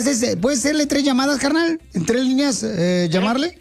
¿puedes hacerle 3 llamadas, carnal? ¿En 3 líneas llamarle?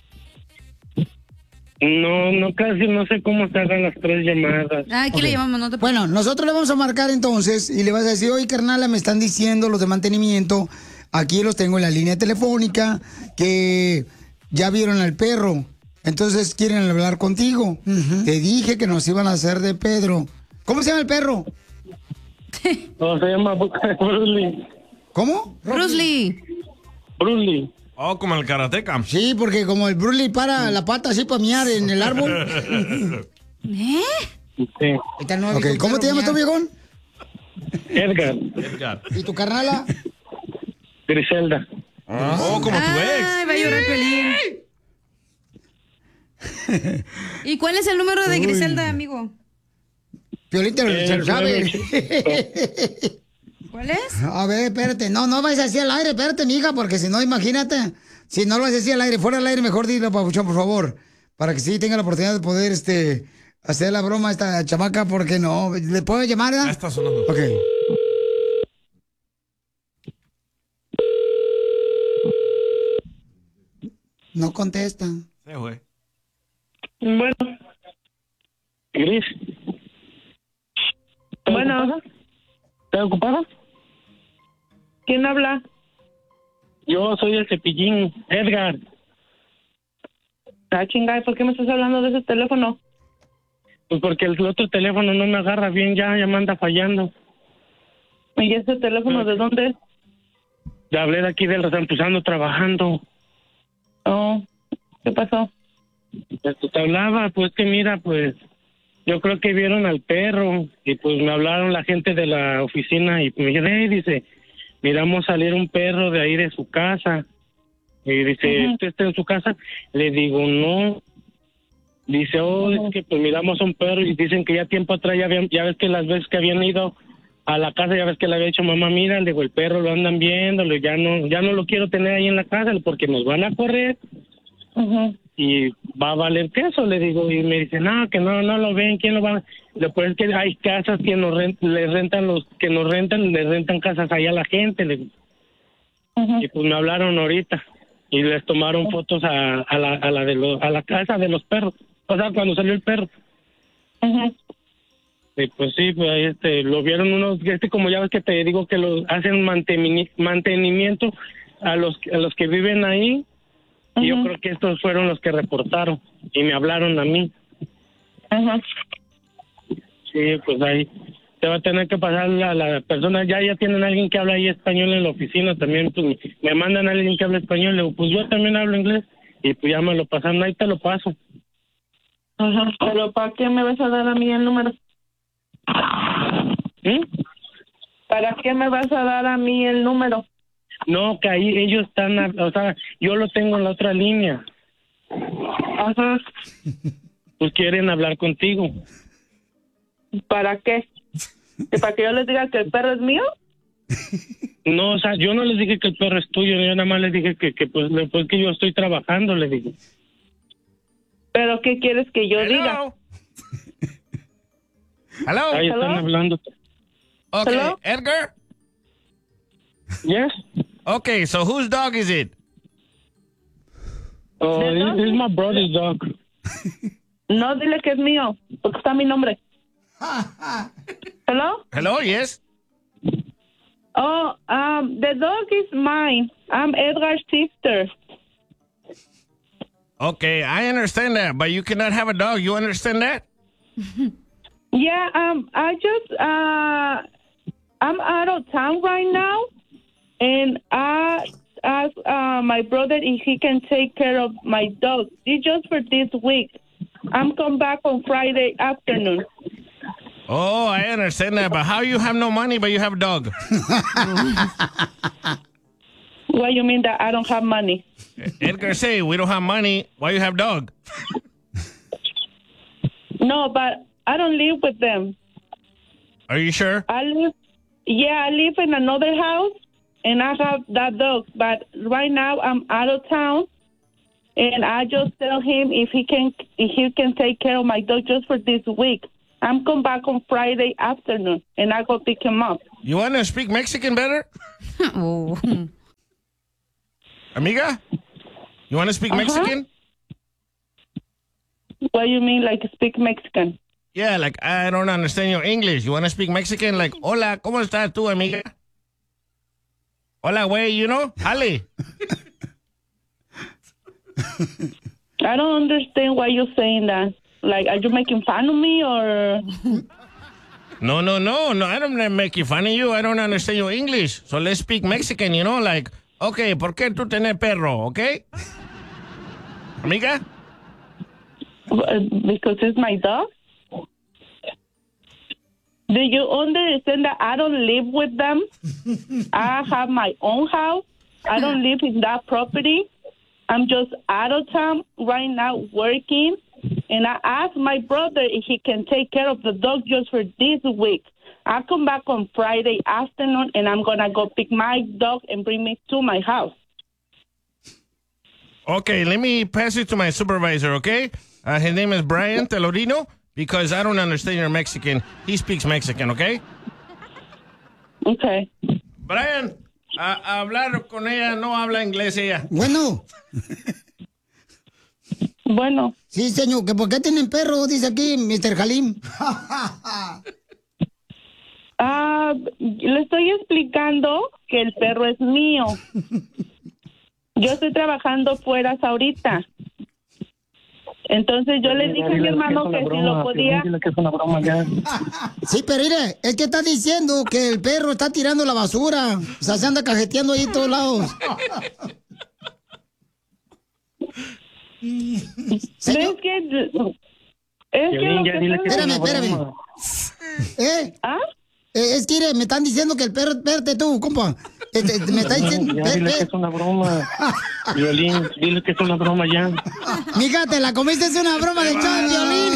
No, casi no sé cómo se hagan las 3 llamadas. Aquí le llamamos, no te... Bueno, nosotros le vamos a marcar entonces y le vas a decir, oye, carnala, me están diciendo los de mantenimiento, aquí los tengo en la línea telefónica, que ya vieron al perro, entonces quieren hablar contigo. Te dije que nos iban a hacer de Pedro. ¿Cómo se llama el perro? No, se llama Bruce Lee. ¿Cómo? Bruce Lee. Bruce Lee. Oh, como el karateca. Sí, porque como el Bruce Lee para la pata así para miar en el árbol. Sí. Okay. ¿Cómo te llamas tú, viejón? Edgar. ¿Y tu carnala? Griselda. Oh, como tu ex. Ay, va a llorar Pelín. ¿Y cuál es el número de Griselda, amigo? Piolín se lo sabe. ¿Cuál es? A ver, espérate. No vayas así al aire, espérate, mija, porque si no, imagínate. Si no lo haces así al aire, fuera del aire, mejor dilo, papuchón, por favor. Para que sí tenga la oportunidad de poder, hacer la broma a esta chamaca, porque no. ¿Le puedo llamar, Ya está sonando. Ok. No contesta. Se fue. Bueno. Gris. Bueno. ¿Estás ocupada? ¿Quién habla? Yo soy el Cepillín, Edgar. Ah, chingada, ¿por qué me estás hablando de ese teléfono? Pues porque el otro teléfono no me agarra bien, ya me anda fallando. ¿Y ese teléfono de dónde es? Ya hablé de aquí del Rampuzano trabajando. Oh, ¿qué pasó? Pues te hablaba, pues que mira, pues yo creo que vieron al perro y pues me hablaron la gente de la oficina y me dijeron, dice, miramos salir un perro de ahí de su casa. Y dice, ¿usted está en su casa? Le digo, no. Dice, es que pues miramos un perro y dicen que ya tiempo atrás ya ves que las veces que habían ido a la casa, ya ves que le había dicho mamá, mira, le digo, el perro lo andan viendo, ya no lo quiero tener ahí en la casa porque nos van a correr. Y va a valer queso, le digo, y me dice, no, que no lo ven, ¿quién lo va a...? Después es que hay casas que nos rentan casas ahí a la gente, le digo. Y pues me hablaron ahorita y les tomaron fotos a la casa de los perros, o sea, cuando salió el perro. Y pues sí, pues ahí lo vieron unos, como ya ves que te digo que hacen mantenimiento a los que viven ahí. Y yo creo que estos fueron los que reportaron y me hablaron a mí. Sí, pues ahí te va a tener que pasar la persona. Ya tienen a alguien que habla ahí español en la oficina también. Pues me mandan a alguien que habla español. Le digo, pues yo también hablo inglés. Y pues ya me lo pasan. Ahí te lo paso. ¿Pero para qué me vas a dar a mí el número? ¿Para qué me vas a dar a mí el número? No, que ahí ellos están, o sea, yo lo tengo en la otra línea. Pues quieren hablar contigo. ¿Para qué? ¿Para que yo les diga que el perro es mío? No, o sea, yo no les dije que el perro es tuyo, yo nada más les dije que pues que yo estoy trabajando, les dije. ¿Pero qué quieres que yo diga? Hello. Ahí están hablando. Okay, Hello? Edgar? Yes. Okay, so whose dog is it? Oh, it's my brother's dog. No, dile que es mío, porque está mi nombre. Hello? Hello, yes? Oh, the dog is mine. I'm Edgar's sister. Okay, I understand that, but you cannot have a dog. You understand that? Yeah, I just, I'm out of town right now, and I asked my brother if he can take care of my dog. It's just for this week. I'm come back on Friday afternoon. Oh, I understand that, but how you have no money, but you have a dog? What you mean that I don't have money? Edgar say, we don't have money. Why you have dog? No, but I don't live with them. Are you sure? I live in another house, and I have that dog. But right now I'm out of town, and I just tell him if he can take care of my dog just for this week. I'm come back on Friday afternoon, and I go pick him up. You want to speak Mexican better? Oh. Amiga, you want to speak Mexican? What do you mean, like speak Mexican? Yeah, like I don't understand your English. You want to speak Mexican? Like, hola, ¿cómo estás tú, amiga? Hola, güey, you know? Hale. I don't understand why you're saying that. Like, are you making fun of me or? No, I don't make fun of you. I don't understand your English. So let's speak Mexican, you know? Like, okay, ¿por qué tú tenés perro, okay? Amiga? Because it's my dog? Do you understand that I don't live with them? I have my own house. I don't live in that property. I'm just out of town right now working. And I asked my brother if he can take care of the dog just for this week. I'll come back on Friday afternoon, and I'm going to go pick my dog and bring me to my house. Okay, let me pass it to my supervisor, okay? His name is Brian Telorino, because I don't understand your Mexican. He speaks Mexican, okay? Okay. Brian, a hablar con ella, no habla inglés ella. Bueno. Bueno. Sí, señor, que ¿por qué tienen perro? Dice aquí Mr. Halim. Le estoy explicando que el perro es mío. Yo estoy trabajando fuera ahorita. Entonces yo le dije a mi hermano que si lo podía... Sí, pero mire, es que está diciendo que el perro está tirando la basura. O sea, se anda cajeteando ahí en todos lados. ¿Ves que... Espérame. ¿Ah? Es que mire, me están diciendo que el perro... Espérate tú, compa. Me está diciendo... Dile que es una broma. Violín, dile que es una broma ya. Mija, te la comiste, es una broma de show, Violín.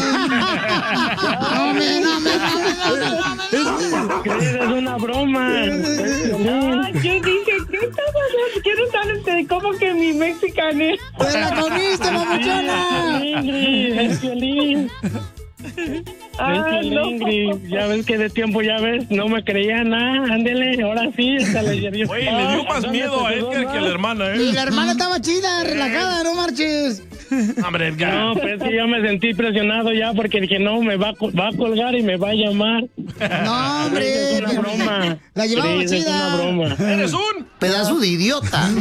Es una broma. Yo dije, ¿qué está pasando? Quiero saber cómo que mi mexicano. ¡Te la comiste, mamuchona! Es Violín. No. Ya ves que de tiempo, ya ves, no me creía nada. Ándele, ahora sí. Oye, le dio más miedo a Edgar que a la hermana, ¿eh? Y la hermana estaba chida, relajada, no marches. Hombre, Edgar. No, pues sí, yo me sentí presionado ya porque dije, no, me va a colgar y me va a llamar. No, hombre. Es una broma. La llevamos Cris, chida. Es una broma. Eres un pedazo de idiota.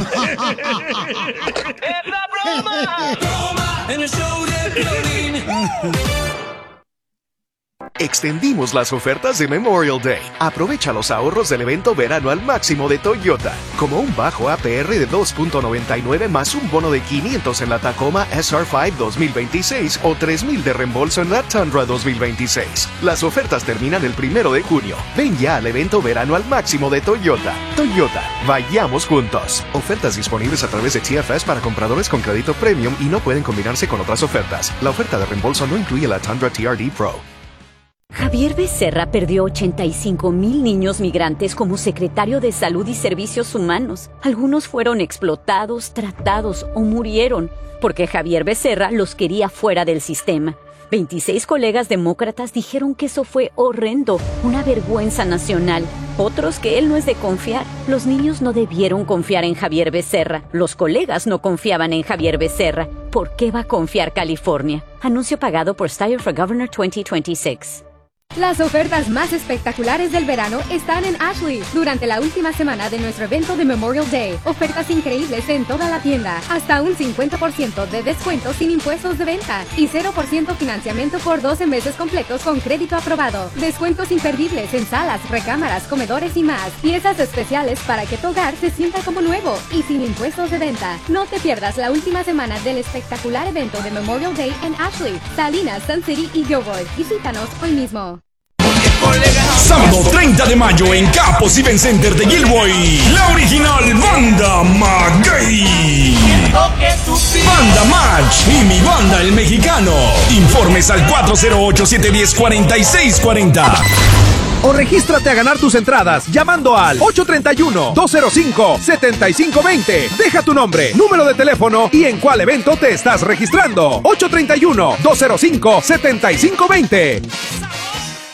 ¡Es la broma! En el show de Piolín. Extendimos las ofertas de Memorial Day. Aprovecha los ahorros del evento verano al máximo de Toyota, como un bajo APR de 2.99 más un bono de 500 en la Tacoma SR5 2026 o 3,000 de reembolso en la Tundra 2026. Las ofertas terminan el 1 de junio. Ven ya al evento verano al máximo de Toyota. Toyota, vayamos juntos. Ofertas disponibles a través de TFS para compradores con crédito premium y no pueden combinarse con otras ofertas. La oferta de reembolso no incluye la Tundra TRD Pro. Javier Becerra perdió 85,000 niños migrantes como secretario de Salud y Servicios Humanos. Algunos fueron explotados, tratados o murieron porque Javier Becerra los quería fuera del sistema. 26 colegas demócratas dijeron que eso fue horrendo, una vergüenza nacional. Otros que él no es de confiar. Los niños no debieron confiar en Javier Becerra. Los colegas no confiaban en Javier Becerra. ¿Por qué va a confiar California? Anuncio pagado por Steyer for Governor 2026. Las ofertas más espectaculares del verano están en Ashley durante la última semana de nuestro evento de Memorial Day. Ofertas increíbles en toda la tienda, hasta un 50% de descuento sin impuestos de venta y 0% financiamiento por 12 meses completos con crédito aprobado. Descuentos imperdibles en salas, recámaras, comedores y más. Piezas especiales para que tu hogar se sienta como nuevo y sin impuestos de venta. No te pierdas la última semana del espectacular evento de Memorial Day en Ashley, Salinas, Sun City y Gilroy. Visítanos hoy mismo. Sábado 30 de mayo en Capos Event Center de Gilroy, la original Banda Maguey, Banda Match y mi banda El Mexicano. Informes al 408-710-4640. O regístrate a ganar tus entradas llamando al 831-205-7520. Deja tu nombre, número de teléfono y en cuál evento te estás registrando. 831-205-7520.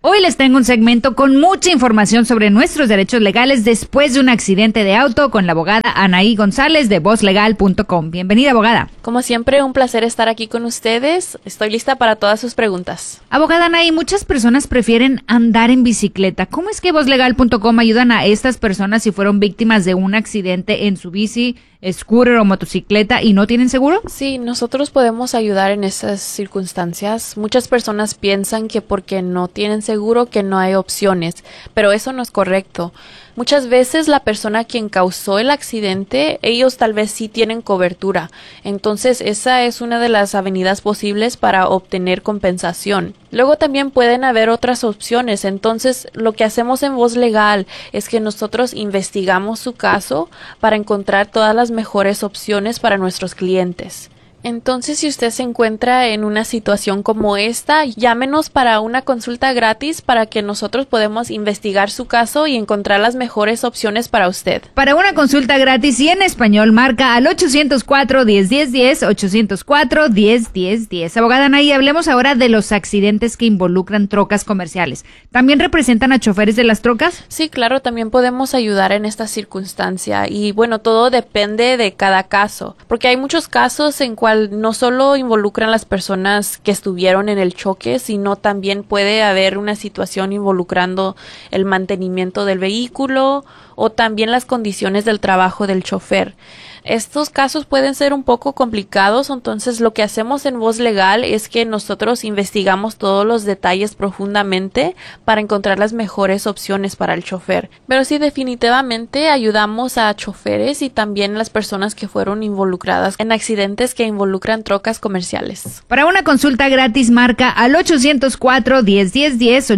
Hoy les tengo un segmento con mucha información sobre nuestros derechos legales después de un accidente de auto con la abogada Anaí González de VozLegal.com. Bienvenida, abogada. Como siempre, un placer estar aquí con ustedes. Estoy lista para todas sus preguntas. Abogada Anaí, muchas personas prefieren andar en bicicleta. ¿Cómo es que VozLegal.com ayudan a estas personas si fueron víctimas de un accidente en su bici, scooter o motocicleta y no tienen seguro? Sí, nosotros podemos ayudar en esas circunstancias. Muchas personas piensan que porque no tienen seguro que no hay opciones, pero eso no es correcto. Muchas veces la persona quien causó el accidente, ellos tal vez sí tienen cobertura. Entonces esa es una de las avenidas posibles para obtener compensación. Luego también pueden haber otras opciones. Entonces lo que hacemos en Voz Legal es que nosotros investigamos su caso para encontrar todas las mejores opciones para nuestros clientes. Entonces, si usted se encuentra en una situación como esta, llámenos para una consulta gratis para que nosotros podamos investigar su caso y encontrar las mejores opciones para usted. Para una consulta gratis y en español, marca al 804-1010-10, 804-1010-10. Abogada Anaí, hablemos ahora de los accidentes que involucran trocas comerciales. ¿También representan a choferes de las trocas? Sí, claro, también podemos ayudar en esta circunstancia. Y bueno, todo depende de cada caso, porque hay muchos casos en cual no solo involucran las personas que estuvieron en el choque, sino también puede haber una situación involucrando el mantenimiento del vehículo o también las condiciones del trabajo del chofer. Estos casos pueden ser un poco complicados, entonces lo que hacemos en Voz Legal es que nosotros investigamos todos los detalles profundamente para encontrar las mejores opciones para el chofer. Pero sí, definitivamente ayudamos a choferes y también a las personas que fueron involucradas en accidentes que involucran trocas comerciales. Para una consulta gratis, marca al 804-1010-10,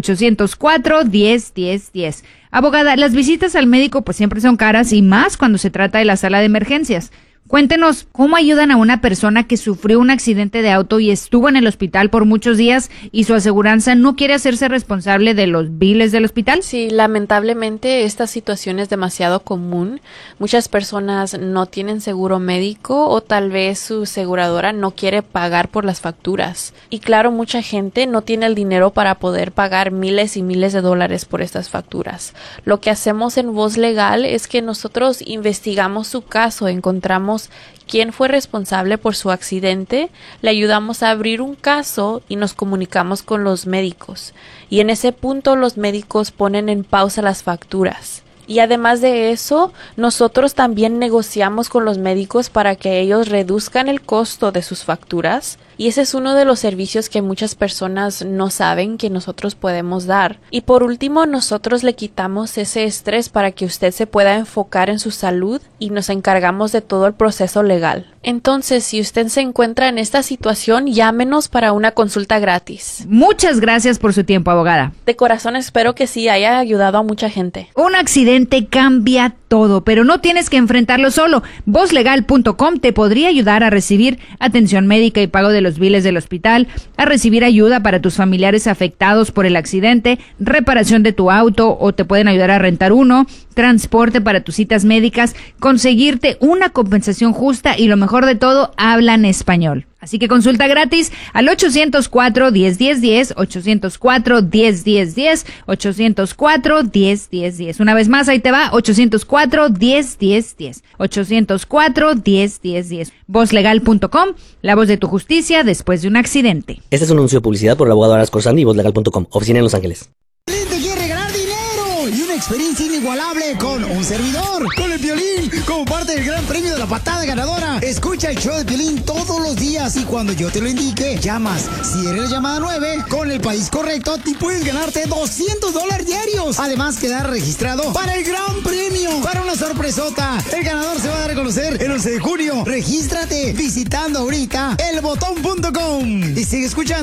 804-1010-10. Abogada, las visitas al médico pues siempre son caras y más cuando se trata de la sala de emergencias. Cuéntenos, ¿cómo ayudan a una persona que sufrió un accidente de auto y estuvo en el hospital por muchos días y su aseguranza no quiere hacerse responsable de los biles del hospital? Sí, lamentablemente esta situación es demasiado común. Muchas personas no tienen seguro médico o tal vez su aseguradora no quiere pagar por las facturas. Y claro, mucha gente no tiene el dinero para poder pagar miles y miles de dólares por estas facturas. Lo que hacemos en Voz Legal es que nosotros investigamos su caso, encontramos quién fue responsable por su accidente, le ayudamos a abrir un caso y nos comunicamos con los médicos. Y en ese punto los médicos ponen en pausa las facturas. Y además de eso, nosotros también negociamos con los médicos para que ellos reduzcan el costo de sus facturas. Y ese es uno de los servicios que muchas personas no saben que nosotros podemos dar. Y por último, nosotros le quitamos ese estrés para que usted se pueda enfocar en su salud y nos encargamos de todo el proceso legal. Entonces, si usted se encuentra en esta situación, llámenos para una consulta gratis. Muchas gracias por su tiempo, abogada. De corazón espero que sí haya ayudado a mucha gente. Un accidente cambia todo, pero no tienes que enfrentarlo solo. VozLegal.com te podría ayudar a recibir atención médica y pago de los biles del hospital, a recibir ayuda para tus familiares afectados por el accidente, reparación de tu auto o te pueden ayudar a rentar uno, transporte para tus citas médicas, conseguirte una compensación justa y lo mejor de todo, hablan español. Así que consulta gratis al 804-1010-10, 804-1010-10, 804-1010-10. Una vez más, ahí te va, 804-1010-10, 804-1010-10. VozLegal.com, la voz de tu justicia después de un accidente. Este es un anuncio de publicidad por el abogado Aras Corsandi y VozLegal.com, oficina en Los Ángeles. Te quiere regalar dinero y una experiencia inigualable con un servidor, con el Piolín, como parte del gran premio de la patada ganadora. Escucha el show de Piolín todos los días y cuando yo te lo indique, llamas. Si eres la llamada 9, con el país correcto, y puedes ganarte $200 diarios. Además, quedar registrado para el gran premio, para una sorpresota. El ganador se va a dar a conocer el 11 de junio. Regístrate visitando ahorita elbotón.com y sigue escuchando